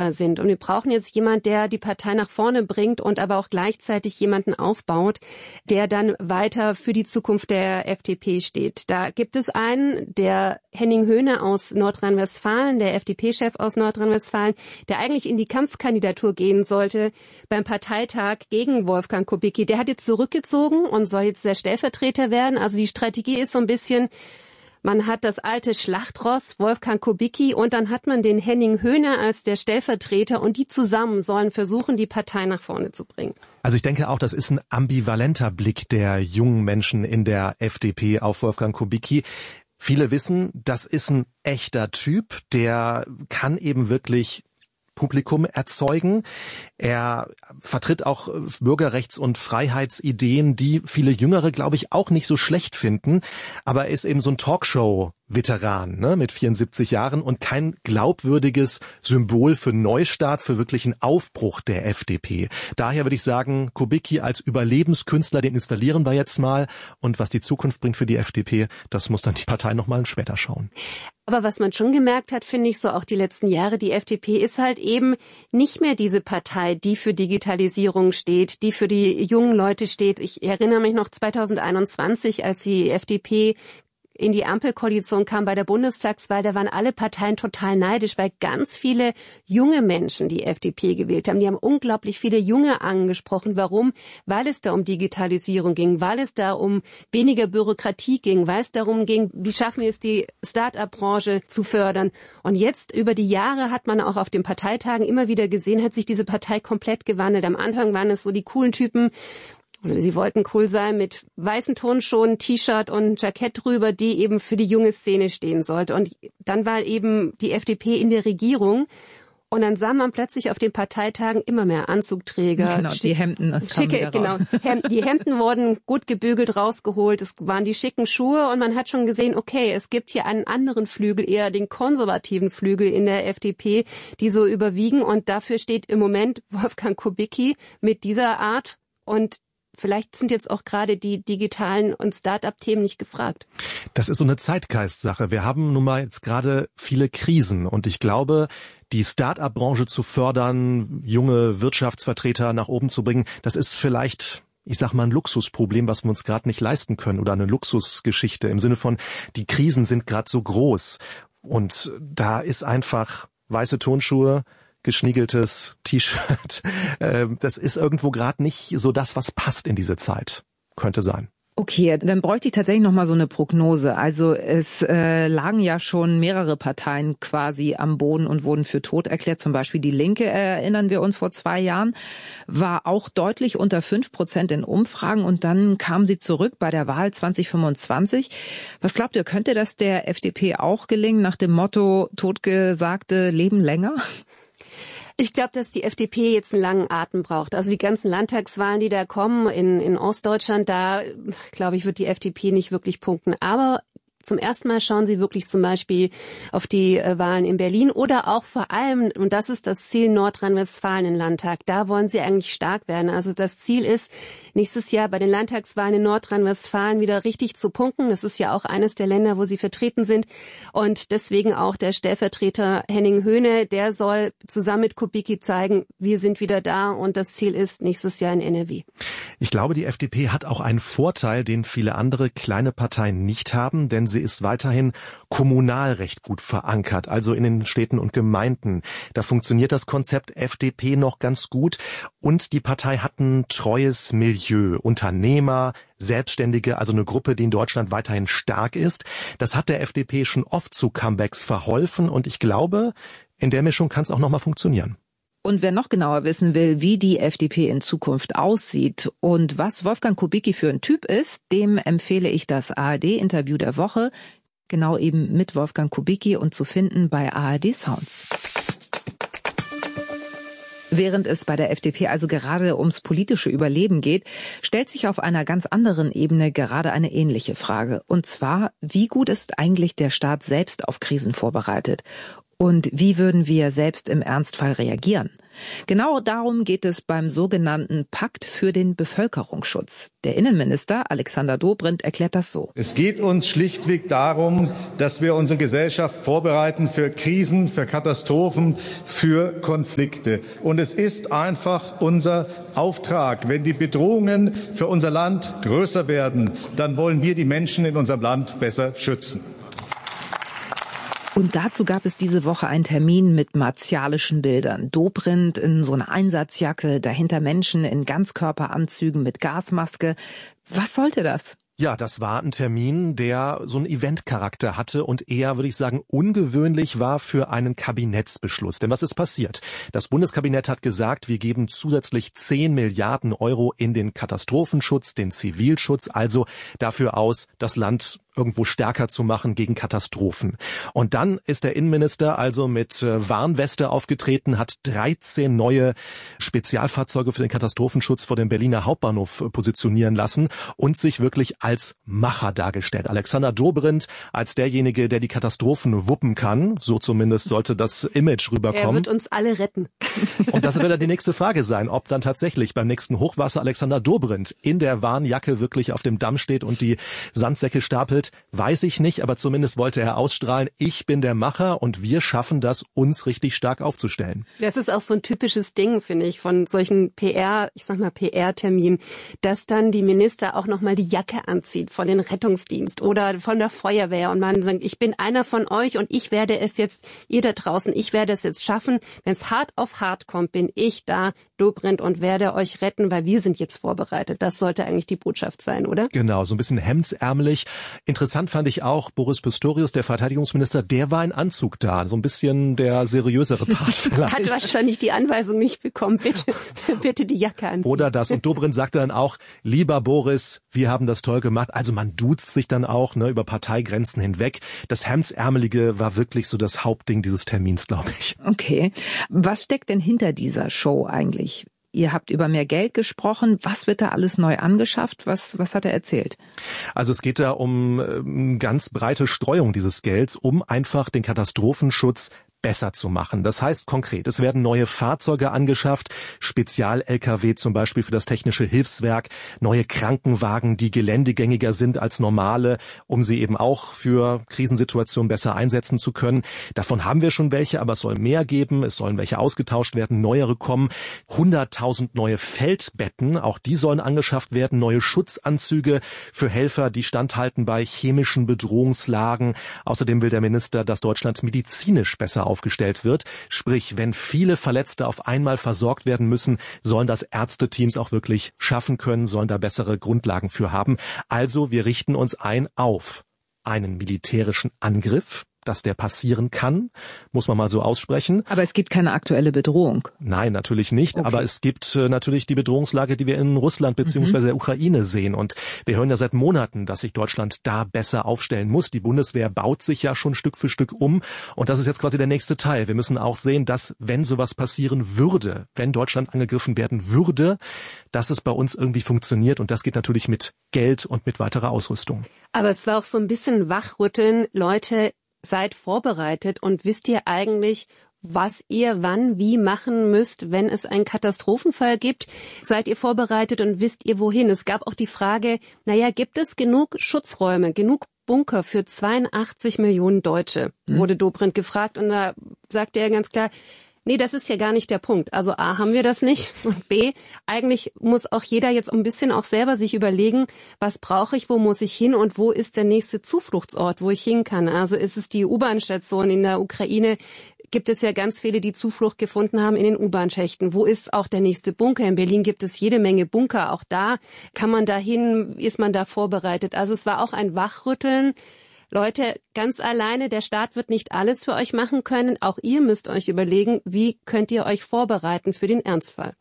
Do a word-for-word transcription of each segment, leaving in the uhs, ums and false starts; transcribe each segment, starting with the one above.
Wähler sind. Und wir brauchen jetzt jemand, der die Partei nach vorne bringt und aber auch gleichzeitig jemanden aufbaut, der dann weiter für die Zukunft der F D P steht. Da gibt es einen, der Henning Höhne aus Nordrhein-Westfalen, der F D P-Chef aus Nordrhein-Westfalen, der eigentlich in die Kampfkandidatur gehen sollte beim Parteitag gegen Wolfgang Kubicki. Der hat jetzt zurückgezogen und soll jetzt der Stellvertreter werden. Also die Strategie ist so ein bisschen, man hat das alte Schlachtross Wolfgang Kubicki und dann hat man den Henning Höhne als der Stellvertreter und die zusammen sollen versuchen, die Partei nach vorne zu bringen. Also ich denke auch, das ist ein ambivalenter Blick der jungen Menschen in der F D P auf Wolfgang Kubicki. Viele wissen, das ist ein echter Typ, der kann eben wirklich Publikum erzeugen. Er vertritt auch Bürgerrechts- und Freiheitsideen, die viele Jüngere, glaube ich, auch nicht so schlecht finden. Aber er ist eben so ein Talkshow-Veteran, ne, mit vierundsiebzig Jahren und kein glaubwürdiges Symbol für Neustart, für wirklichen Aufbruch der F D P. Daher würde ich sagen, Kubicki als Überlebenskünstler, den installieren wir jetzt mal. Und was die Zukunft bringt für die F D P, das muss dann die Partei nochmal später schauen. Aber was man schon gemerkt hat, finde ich, so auch die letzten Jahre, die F D P ist halt eben nicht mehr diese Partei, die für Digitalisierung steht, die für die jungen Leute steht. Ich erinnere mich noch zweitausendeinundzwanzig, als die F D P in die Ampelkoalition kam bei der Bundestagswahl, da waren alle Parteien total neidisch, weil ganz viele junge Menschen die F D P gewählt haben. Die haben unglaublich viele Junge angesprochen. Warum? Weil es da um Digitalisierung ging, weil es da um weniger Bürokratie ging, weil es darum ging, wie schaffen wir es, die Start-up-Branche zu fördern. Und jetzt über die Jahre hat man auch auf den Parteitagen immer wieder gesehen, hat sich diese Partei komplett gewandelt. Am Anfang waren es so die coolen Typen, oder sie wollten cool sein mit weißen Turnschuhen, T-Shirt und Jackett drüber, die eben für die junge Szene stehen sollte. Und dann war eben die F D P in der Regierung. Und dann sah man plötzlich auf den Parteitagen immer mehr Anzugträger. Genau, die Hemden. Schicke, genau. Hemden, die Hemden wurden gut gebügelt rausgeholt. Es waren die schicken Schuhe und man hat schon gesehen, okay, es gibt hier einen anderen Flügel, eher den konservativen Flügel in der F D P, die so überwiegen. Und dafür steht im Moment Wolfgang Kubicki mit dieser Art. Und vielleicht sind jetzt auch gerade die digitalen und Start-up-Themen nicht gefragt. Das ist so eine Zeitgeistsache. Wir haben nun mal jetzt gerade viele Krisen und ich glaube, die Start-up-Branche zu fördern, junge Wirtschaftsvertreter nach oben zu bringen, das ist vielleicht, ich sag mal, ein Luxusproblem, was wir uns gerade nicht leisten können oder eine Luxusgeschichte im Sinne von, die Krisen sind gerade so groß und da ist einfach weiße Turnschuhe, geschniegeltes T-Shirt. Das ist irgendwo gerade nicht so das, was passt in diese Zeit. Könnte sein. Okay, dann bräuchte ich tatsächlich noch mal so eine Prognose. Also es äh, lagen ja schon mehrere Parteien quasi am Boden und wurden für tot erklärt. Zum Beispiel die Linke, erinnern wir uns, vor zwei Jahren, war auch deutlich unter fünf Prozent in Umfragen und dann kam sie zurück bei der Wahl zwanzig fünfundzwanzig. Was glaubt ihr, könnte das der F D P auch gelingen nach dem Motto, Totgesagte leben länger? Ich glaube, dass die F D P jetzt einen langen Atem braucht. Also die ganzen Landtagswahlen, die da kommen in, in Ostdeutschland, da, glaube ich, wird die F D P nicht wirklich punkten. Aber zum ersten Mal schauen sie wirklich zum Beispiel auf die äh, Wahlen in Berlin oder auch vor allem, und das ist das Ziel, Nordrhein-Westfalen im Landtag. Da wollen sie eigentlich stark werden. Also das Ziel ist, nächstes Jahr bei den Landtagswahlen in Nordrhein-Westfalen wieder richtig zu punkten. Das ist ja auch eines der Länder, wo sie vertreten sind. Und deswegen auch der Stellvertreter Henning Höhne, der soll zusammen mit Kubicki zeigen, wir sind wieder da und das Ziel ist nächstes Jahr in N R W. Ich glaube, die F D P hat auch einen Vorteil, den viele andere kleine Parteien nicht haben, denn sie ist weiterhin kommunal recht gut verankert, also in den Städten und Gemeinden. Da funktioniert das Konzept F D P noch ganz gut und die Partei hat ein treues Milieu, Unternehmer, Selbstständige, also eine Gruppe, die in Deutschland weiterhin stark ist. Das hat der F D P schon oft zu Comebacks verholfen und ich glaube, in der Mischung kann es auch noch mal funktionieren. Und wer noch genauer wissen will, wie die F D P in Zukunft aussieht und was Wolfgang Kubicki für ein Typ ist, dem empfehle ich das A R D-Interview der Woche, genau eben mit Wolfgang Kubicki und zu finden bei A R D Sounds. Während es bei der F D P also gerade ums politische Überleben geht, stellt sich auf einer ganz anderen Ebene gerade eine ähnliche Frage. Und zwar, wie gut ist eigentlich der Staat selbst auf Krisen vorbereitet? Und wie würden wir selbst im Ernstfall reagieren? Genau darum geht es beim sogenannten Pakt für den Bevölkerungsschutz. Der Innenminister Alexander Dobrindt erklärt das so. Es geht uns schlichtweg darum, dass wir unsere Gesellschaft vorbereiten für Krisen, für Katastrophen, für Konflikte. Und es ist einfach unser Auftrag. Wenn die Bedrohungen für unser Land größer werden, dann wollen wir die Menschen in unserem Land besser schützen. Und dazu gab es diese Woche einen Termin mit martialischen Bildern. Dobrindt in so einer Einsatzjacke, dahinter Menschen in Ganzkörperanzügen mit Gasmaske. Was sollte das? Ja, das war ein Termin, der so einen Eventcharakter hatte und eher, würde ich sagen, ungewöhnlich war für einen Kabinettsbeschluss. Denn was ist passiert? Das Bundeskabinett hat gesagt, wir geben zusätzlich zehn Milliarden Euro in den Katastrophenschutz, den Zivilschutz, also dafür aus, das Land irgendwo stärker zu machen gegen Katastrophen. Und dann ist der Innenminister also mit Warnweste aufgetreten, hat dreizehn neue Spezialfahrzeuge für den Katastrophenschutz vor dem Berliner Hauptbahnhof positionieren lassen und sich wirklich als Macher dargestellt. Alexander Dobrindt als derjenige, der die Katastrophen wuppen kann. So zumindest sollte das Image rüberkommen. Er wird uns alle retten. Und das wird dann die nächste Frage sein, ob dann tatsächlich beim nächsten Hochwasser Alexander Dobrindt in der Warnjacke wirklich auf dem Damm steht und die Sandsäcke stapelt. Weiß ich nicht, aber zumindest wollte er ausstrahlen, ich bin der Macher und wir schaffen das, uns richtig stark aufzustellen. Das ist auch so ein typisches Ding, finde ich, von solchen P R, ich sag mal P R-Terminen, dass dann die Minister auch nochmal die Jacke anzieht von den Rettungsdienst oder von der Feuerwehr und man sagt, ich bin einer von euch und ich werde es jetzt, ihr da draußen, ich werde es jetzt schaffen. Wenn es hart auf hart kommt, bin ich da, Dobrindt, und werde euch retten, weil wir sind jetzt vorbereitet. Das sollte eigentlich die Botschaft sein, oder? Genau, so ein bisschen hemdsärmelig. Interessant fand ich auch, Boris Pistorius, der Verteidigungsminister, der war in Anzug da. So ein bisschen der seriösere Part vielleicht. Hat wahrscheinlich die Anweisung nicht bekommen, bitte, bitte die Jacke anziehen. Oder das. Und Dobrindt sagte dann auch, lieber Boris, wir haben das toll gemacht. Also man duzt sich dann auch, ne, über Parteigrenzen hinweg. Das Hemdsärmelige war wirklich so das Hauptding dieses Termins, glaube ich. Okay. Was steckt denn hinter dieser Show eigentlich? Ihr habt über mehr Geld gesprochen. Was wird da alles neu angeschafft? Was, was hat er erzählt? Also es geht da um äh, ganz breite Streuung dieses Gelds, um einfach den Katastrophenschutz besser zu machen. Das heißt konkret, es werden neue Fahrzeuge angeschafft, Spezial-L K W zum Beispiel für das Technische Hilfswerk, neue Krankenwagen, die geländegängiger sind als normale, um sie eben auch für Krisensituationen besser einsetzen zu können. Davon haben wir schon welche, aber es soll mehr geben, es sollen welche ausgetauscht werden, neuere kommen. hunderttausend neue Feldbetten, auch die sollen angeschafft werden, neue Schutzanzüge für Helfer, die standhalten bei chemischen Bedrohungslagen. Außerdem will der Minister, dass Deutschland medizinisch besser aufgestellt wird. Sprich, wenn viele Verletzte auf einmal versorgt werden müssen, sollen das Ärzteteams auch wirklich schaffen können, sollen da bessere Grundlagen für haben. Also wir richten uns ein auf einen militärischen Angriff, dass der passieren kann, muss man mal so aussprechen. Aber es gibt keine aktuelle Bedrohung. Nein, natürlich nicht. Okay. Aber es gibt äh, natürlich die Bedrohungslage, die wir in Russland bzw. Mhm. der Ukraine sehen. Und wir hören ja seit Monaten, dass sich Deutschland da besser aufstellen muss. Die Bundeswehr baut sich ja schon Stück für Stück um. Und das ist jetzt quasi der nächste Teil. Wir müssen auch sehen, dass, wenn sowas passieren würde, wenn Deutschland angegriffen werden würde, dass es bei uns irgendwie funktioniert. Und das geht natürlich mit Geld und mit weiterer Ausrüstung. Aber es war auch so ein bisschen Wachrütteln. Leute, seid vorbereitet und wisst ihr eigentlich, was ihr wann wie machen müsst, wenn es einen Katastrophenfall gibt? Seid ihr vorbereitet und wisst ihr wohin? Es gab auch die Frage, naja, gibt es genug Schutzräume, genug Bunker für zweiundachtzig Millionen Deutsche, wurde Dobrindt gefragt. Und da sagte er ganz klar, nee, das ist ja gar nicht der Punkt. Also A, haben wir das nicht und B, eigentlich muss auch jeder jetzt ein bisschen auch selber sich überlegen, was brauche ich, wo muss ich hin und wo ist der nächste Zufluchtsort, wo ich hin kann. Also ist es die U-Bahn-Station in der Ukraine, gibt es ja ganz viele, die Zuflucht gefunden haben in den U-Bahn-Schächten. Wo ist auch der nächste Bunker? In Berlin gibt es jede Menge Bunker. Auch da kann man dahin, ist man da vorbereitet. Also es war auch ein Wachrütteln. Leute, ganz alleine, der Staat wird nicht alles für euch machen können. Auch ihr müsst euch überlegen, wie könnt ihr euch vorbereiten für den Ernstfall.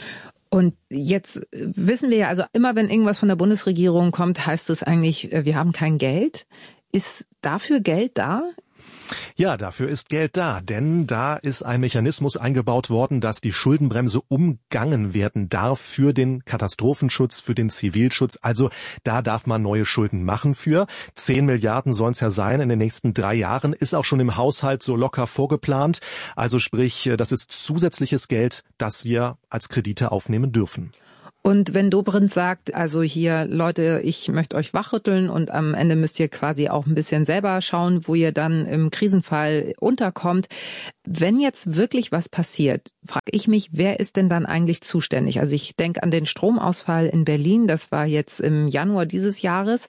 Und jetzt wissen wir ja, also immer wenn irgendwas von der Bundesregierung kommt, heißt es eigentlich, wir haben kein Geld. Ist dafür Geld da? Ja, dafür ist Geld da, denn da ist ein Mechanismus eingebaut worden, dass die Schuldenbremse umgangen werden darf für den Katastrophenschutz, für den Zivilschutz. Also da darf man neue Schulden machen für. Zehn Milliarden sollen es ja sein in den nächsten drei Jahren, ist auch schon im Haushalt so locker vorgeplant. Also sprich, das ist zusätzliches Geld, das wir als Kredite aufnehmen dürfen. Und wenn Dobrindt sagt, also hier, Leute, ich möchte euch wachrütteln und am Ende müsst ihr quasi auch ein bisschen selber schauen, wo ihr dann im Krisenfall unterkommt. Wenn jetzt wirklich was passiert, frage ich mich, wer ist denn dann eigentlich zuständig? Also ich denke an den Stromausfall in Berlin, das war jetzt im Januar dieses Jahres.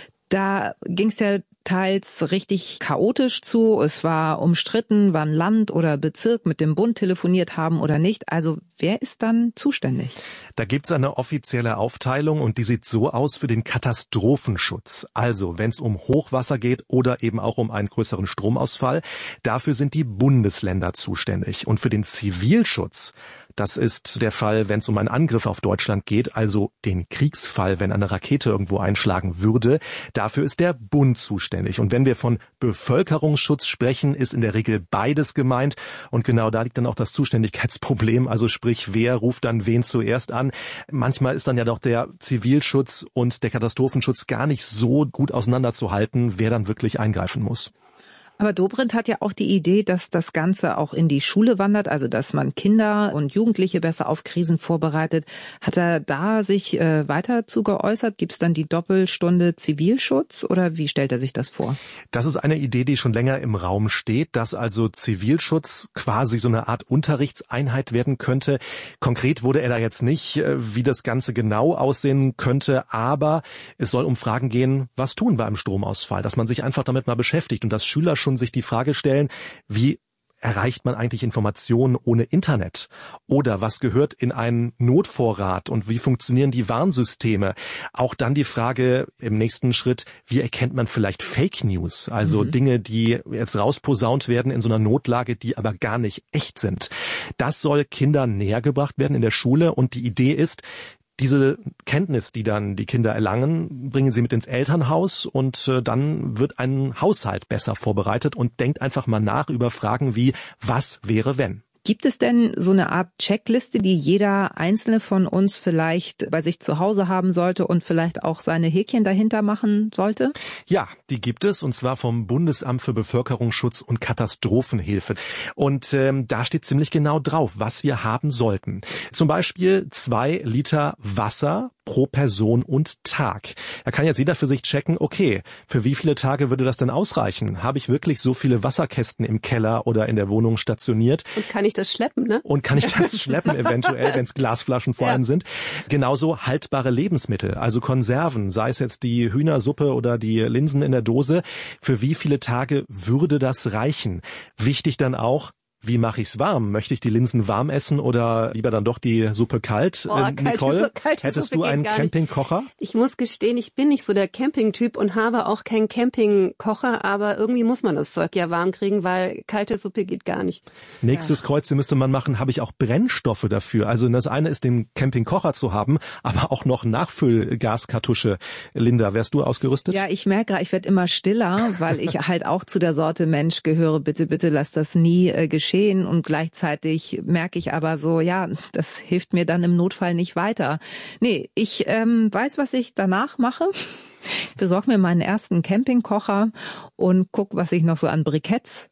Da ging es ja teils richtig chaotisch zu. Es war umstritten, wann Land oder Bezirk mit dem Bund telefoniert haben oder nicht. Also wer ist dann zuständig? Da gibt's eine offizielle Aufteilung und die sieht so aus für den Katastrophenschutz. Also wenn es um Hochwasser geht oder eben auch um einen größeren Stromausfall, dafür sind die Bundesländer zuständig. Und für den Zivilschutz, das ist der Fall, wenn es um einen Angriff auf Deutschland geht, also den Kriegsfall, wenn eine Rakete irgendwo einschlagen würde, dafür ist der Bund zuständig. Und wenn wir von Bevölkerungsschutz sprechen, ist in der Regel beides gemeint. Und genau da liegt dann auch das Zuständigkeitsproblem. Also sprich, wer ruft dann wen zuerst an? Manchmal ist dann ja doch der Zivilschutz und der Katastrophenschutz gar nicht so gut auseinanderzuhalten, wer dann wirklich eingreifen muss. Aber Dobrindt hat ja auch die Idee, dass das Ganze auch in die Schule wandert, also dass man Kinder und Jugendliche besser auf Krisen vorbereitet. Hat er da sich äh, weiter zu geäußert? Gibt es dann die Doppelstunde Zivilschutz oder wie stellt er sich das vor? Das ist eine Idee, die schon länger im Raum steht, dass also Zivilschutz quasi so eine Art Unterrichtseinheit werden könnte. Konkret wurde er da jetzt nicht, wie das Ganze genau aussehen könnte, aber es soll um Fragen gehen, was tun bei einem Stromausfall, dass man sich einfach damit mal beschäftigt und dass Schüler schon sich die Frage stellen, wie erreicht man eigentlich Informationen ohne Internet? Oder was gehört in einen Notvorrat und wie funktionieren die Warnsysteme? Auch dann die Frage im nächsten Schritt, wie erkennt man vielleicht Fake News? Also mhm. Dinge, die jetzt rausposaunt werden in so einer Notlage, die aber gar nicht echt sind. Das soll Kindern näher gebracht werden in der Schule und die Idee ist, diese Kenntnis, die dann die Kinder erlangen, bringen sie mit ins Elternhaus und äh, dann wird ein Haushalt besser vorbereitet und denkt einfach mal nach über Fragen wie, was wäre wenn? Gibt es denn so eine Art Checkliste, die jeder Einzelne von uns vielleicht bei sich zu Hause haben sollte und vielleicht auch seine Häkchen dahinter machen sollte? Ja, die gibt es und zwar vom Bundesamt für Bevölkerungsschutz und Katastrophenhilfe. Und ähm, da steht ziemlich genau drauf, was wir haben sollten. Zum Beispiel zwei Liter Wasser pro Person und Tag. Da kann jetzt jeder für sich checken, okay, für wie viele Tage würde das denn ausreichen? Habe ich wirklich so viele Wasserkästen im Keller oder in der Wohnung stationiert? Und kann ich das schleppen, ne? Und kann ich das schleppen eventuell, wenn es Glasflaschen vor allem ja. sind? Genauso haltbare Lebensmittel, also Konserven, sei es jetzt die Hühnersuppe oder die Linsen in der Dose. Für wie viele Tage würde das reichen? Wichtig dann auch, wie mache ich's warm? Möchte ich die Linsen warm essen oder lieber dann doch die Suppe kalt? Boah, äh, Nicole, kalte, kalte hättest Suppe du einen Campingkocher? Ich muss gestehen, ich bin nicht so der Campingtyp und habe auch keinen Campingkocher, aber irgendwie muss man das Zeug ja warm kriegen, weil kalte Suppe geht gar nicht. Nächstes ja. Kreuz müsste man machen, habe ich auch Brennstoffe dafür. Also das eine ist, den Campingkocher zu haben, aber auch noch Nachfüllgaskartusche. Linda, wärst du ausgerüstet? Ja, ich merke gerade, ich werde immer stiller, weil ich halt auch zu der Sorte Mensch gehöre. Bitte, bitte lass das nie äh, geschehen. Und gleichzeitig merke ich aber so, ja, das hilft mir dann im Notfall nicht weiter. Nee, ich ähm, weiß, was ich danach mache. Ich besorge mir meinen ersten Campingkocher und guck, was ich noch so an Briketts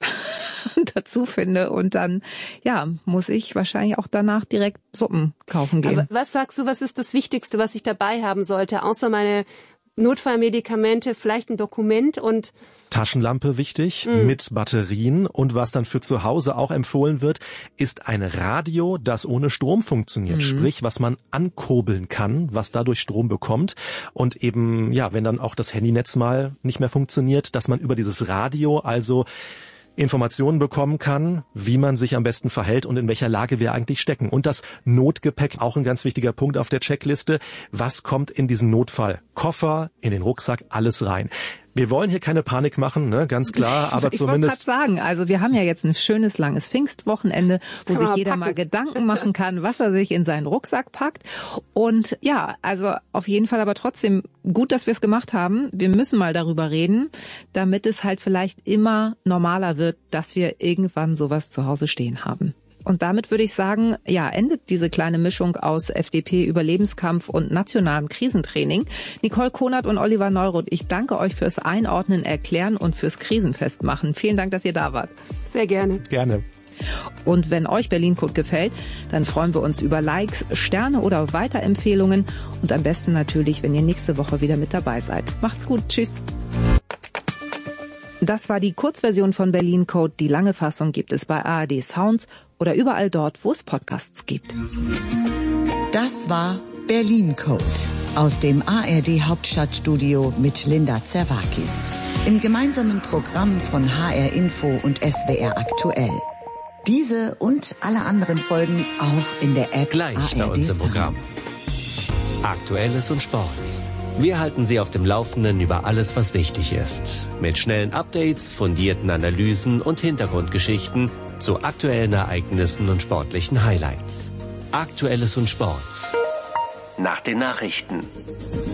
dazu finde. Und dann, ja, muss ich wahrscheinlich auch danach direkt Suppen kaufen gehen. Aber was sagst du, was ist das Wichtigste, was ich dabei haben sollte, außer meine Notfallmedikamente, vielleicht ein Dokument und Taschenlampe wichtig, mhm. mit Batterien und was dann für zu Hause auch empfohlen wird, ist ein Radio, das ohne Strom funktioniert, mhm. sprich, was man ankurbeln kann, was dadurch Strom bekommt und eben, ja, wenn dann auch das Handynetz mal nicht mehr funktioniert, dass man über dieses Radio also Informationen bekommen kann, wie man sich am besten verhält und in welcher Lage wir eigentlich stecken. Und das Notgepäck, auch ein ganz wichtiger Punkt auf der Checkliste. Was kommt in diesen Notfall? Koffer, in den Rucksack, alles rein. Wir wollen hier keine Panik machen, ne, ganz klar, aber ich zumindest... Ich wollte gerade sagen, also wir haben ja jetzt ein schönes, langes Pfingstwochenende, wo Kann sich man jeder packen. mal Gedanken machen kann, was er sich in seinen Rucksack packt. Und ja, also auf jeden Fall aber trotzdem gut, dass wir es gemacht haben. Wir müssen mal darüber reden, damit es halt vielleicht immer normaler wird, dass wir irgendwann sowas zu Hause stehen haben. Und damit würde ich sagen, ja, endet diese kleine Mischung aus F D P-Überlebenskampf und nationalem Krisentraining. Nicole Konert und Oliver Neuroth, ich danke euch fürs Einordnen, Erklären und fürs Krisenfestmachen. Vielen Dank, dass ihr da wart. Sehr gerne. Gerne. Und wenn euch Berlin Code gefällt, dann freuen wir uns über Likes, Sterne oder Weiterempfehlungen. Und am besten natürlich, wenn ihr nächste Woche wieder mit dabei seid. Macht's gut. Tschüss. Das war die Kurzversion von Berlin Code. Die lange Fassung gibt es bei A R D Sounds oder überall dort, wo es Podcasts gibt. Das war Berlin Code aus dem A R D Hauptstadtstudio mit Linda Zerwakis. Im gemeinsamen Programm von H R Info und S W R Aktuell. Diese und alle anderen Folgen auch in der App Gleich A bei R D uns im Programm. Sounds. Aktuelles und Sports. Wir halten Sie auf dem Laufenden über alles, was wichtig ist. Mit schnellen Updates, fundierten Analysen und Hintergrundgeschichten zu aktuellen Ereignissen und sportlichen Highlights. Aktuelles und Sports. Nach den Nachrichten.